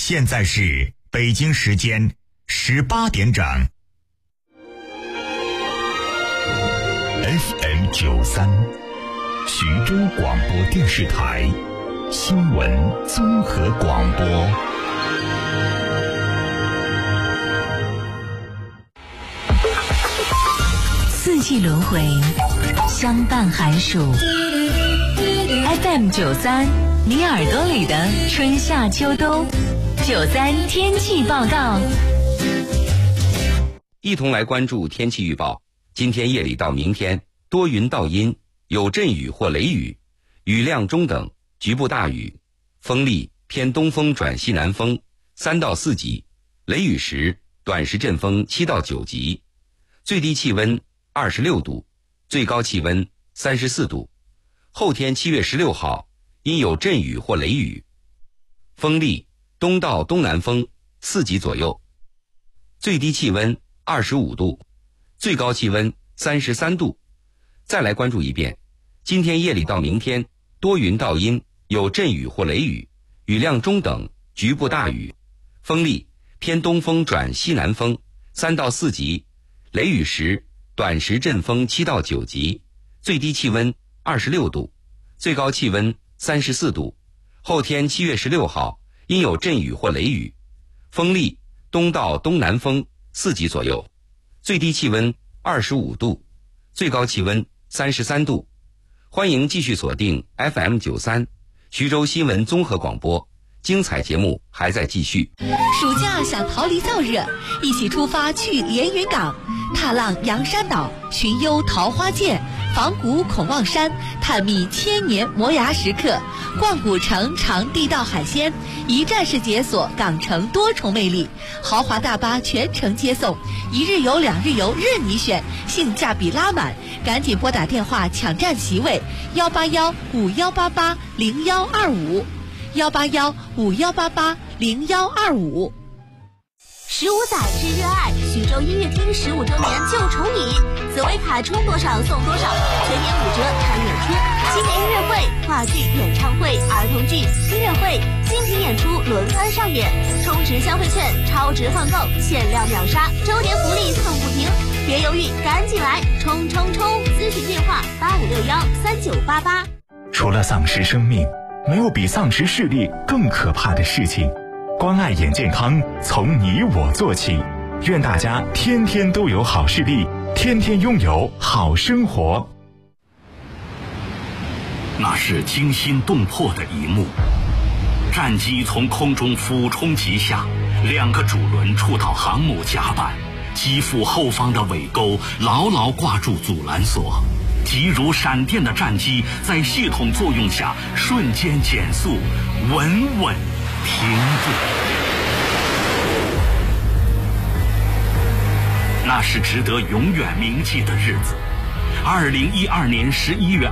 现在是北京时间18点整。FM93，徐州广播电视台新闻综合广播。 四季轮回，相伴寒暑。FM93，你耳朵里的春夏秋冬。93天气报告。 一同来关注天气预报。今天夜里到明天，多云到阴，有阵雨或雷雨，雨量中等，局部大雨，风力偏东风转西南风3到4级，雷雨时短时阵风7到9级，最低气温26度，最高气温34度。后天7月16号因有阵雨或雷雨，风力东到东南风4级左右，最低气温25度，最高气温33度。再来关注一遍，今天夜里到明天，多云到阴，有阵雨或雷雨，雨量中等，局部大雨，风力偏东风转西南风3到4级，雷雨时短时阵风7到9级，最低气温26度，最高气温34度。后天7月16号因有阵雨或雷雨，风力东到东南风4级左右，最低气温25度，最高气温33度。欢迎继续锁定 FM93 徐州新闻综合广播，精彩节目还在继续。 暑假想逃离燥热，一起出发去连云港，踏浪洋山岛，寻幽桃花涧，访古孔望山，探秘千年磨牙时刻，逛古城尝地道海鲜，一站式解锁港城多重魅力，豪华大巴全程接送，一日游2日游任你选，性价比拉满，赶紧拨打电话抢占席位18151880125，18151880125。 15载之热爱，徐州音乐厅15周年就宠你，紫薇卡充多少送多少，全年5折看演出，新年音乐会、话剧、演唱会、儿童剧、音乐会、精品演出轮番上演，充值消费券，超值换购，限量秒杀，周年福利送不停，别犹豫，赶紧来，冲冲冲！咨询电话85613988。 除了丧失生命，没有比丧失视力更可怕的事情。关爱眼健康，从你我做起。愿大家天天都有好视力，天天拥有好生活。 那是惊心动魄的一幕，战机从空中俯冲急下，2个主轮触到航母甲板，机腹后方的尾钩牢牢挂住阻拦索，急如闪电的战机在系统作用下瞬间减速，稳稳停住。那是值得永远铭记的日子。2012年11月